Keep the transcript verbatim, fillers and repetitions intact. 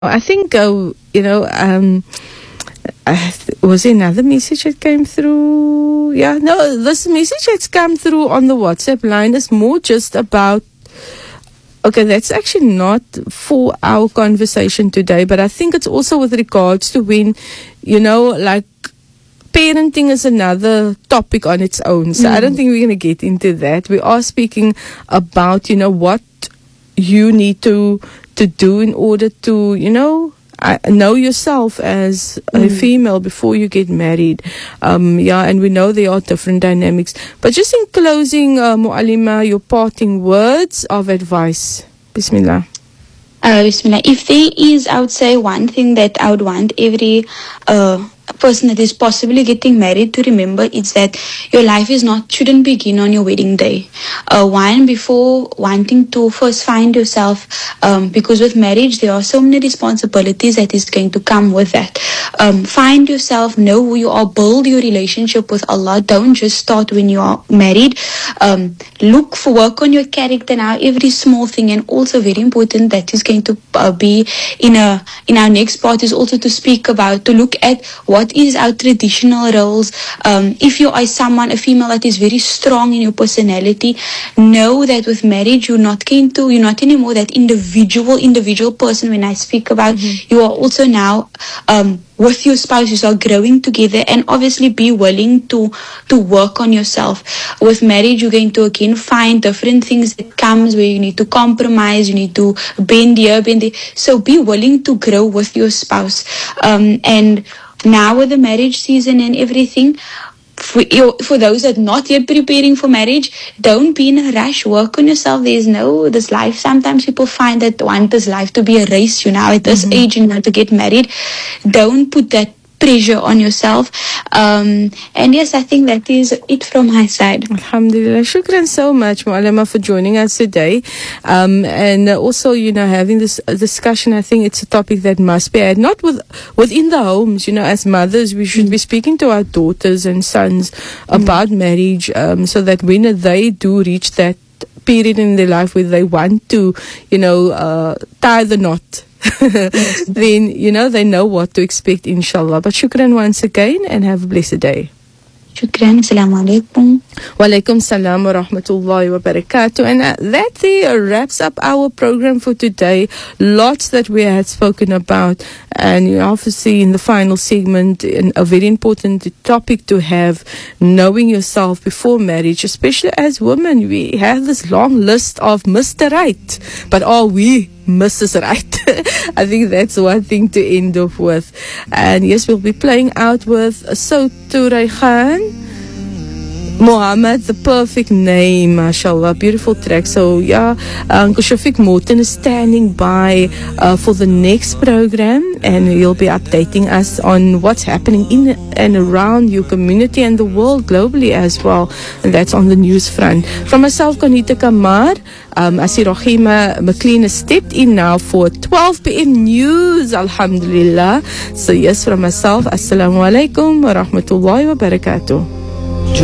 I think, uh, you know, um, uh, was there another message that came through? Yeah, no, this message that's come through on the WhatsApp line is more just about, okay, that's actually not for our conversation today, but I think it's also with regards to when, you know, like, parenting is another topic on its own. So mm. I don't think we're going to get into that. We are speaking about, you know, what you need to to do in order to, you know, uh, know yourself as mm. a female before you get married. Um, yeah, and we know there are different dynamics. But just in closing, uh, Mu'alima, your parting words of advice. Bismillah. Uh, Bismillah. If there is, I would say, one thing that I would want every uh, person that is possibly getting married to remember, is that your life is not shouldn't begin on your wedding day. Uh, one, before wanting to first find yourself, um, because with marriage there are so many responsibilities that is going to come with that. Um, find yourself, know who you are, build your relationship with Allah. Don't just start when you are married. Um, look for work on your character now, every small thing, and also very important that is going to uh, be in a in our next part is also to speak about, to look at what is our traditional roles. Um, if you are someone, a female that is very strong in your personality, know that with marriage you're not going to, you're not anymore that individual individual person. When I speak about, mm-hmm. you are also now um, with your spouse, you are growing together, and obviously be willing to to work on yourself. With marriage, you're going to again find different things that comes where you need to compromise, you need to bend here, bend there. So be willing to grow with your spouse. Um, and now with the marriage season and everything, for, for those that are not yet preparing for marriage, don't be in a rush. Work on yourself. There's no, this life, sometimes people find that want this life to be a race, you know, at this mm-hmm. age, you know, to get married. Don't put that pressure on yourself. Um, and yes, I think that is it from my side. Alhamdulillah. Shukran so much, Mu'alima, for joining us today. Um, and also, you know, having this discussion, I think it's a topic that must be had, not with, within the homes, you know, as mothers, we should mm. be speaking to our daughters and sons mm. about marriage, um, so that when they do reach that period in their life where they want to, you know, uh, tie the knot, then, you know, they know what to expect, inshallah. But shukran once again, and have a blessed day. Shukran. Assalamu alaikum. Wa alaikum salam wa rahmatullahi wa barakatuh. And uh, that there wraps up our program for today. Lots that we had spoken about. And you know, obviously in the final segment, a very important topic to have, knowing yourself before marriage, especially as women. We have this long list of Mister Right. But are we Missus Right? I think that's one thing to end off with. And yes, we'll be playing out with Sautu Rayhan Muhammad, the perfect name, mashallah, beautiful track. So yeah, Uncle Shafiq Morton is standing by uh, for the next program, and he'll be updating us on what's happening in and around your community and the world globally as well, and that's on the news front. From myself, Konita Kamar, um, I see Rahima McLean has stepped in now for twelve p.m. news, alhamdulillah. So yes, from myself, assalamu alaikum wa rahmatullahi wa barakatuh.